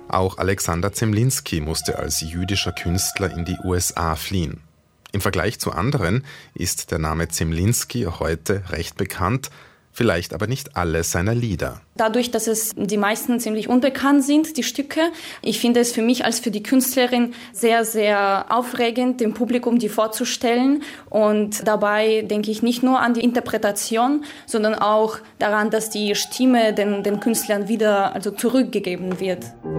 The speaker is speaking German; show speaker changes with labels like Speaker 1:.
Speaker 1: Auch Alexander Zemlinsky musste als jüdischer Künstler in die USA fliehen. Im Vergleich zu anderen ist der Name Zemlinsky heute recht bekannt, vielleicht aber nicht alle seiner Lieder.
Speaker 2: Dadurch, dass es die meisten ziemlich unbekannt sind, die Stücke, ich finde es für mich als für die Künstlerin sehr, sehr aufregend, dem Publikum die vorzustellen. Und dabei denke ich nicht nur an die Interpretation, sondern auch daran, dass die Stimme den Künstlern wieder zurückgegeben wird.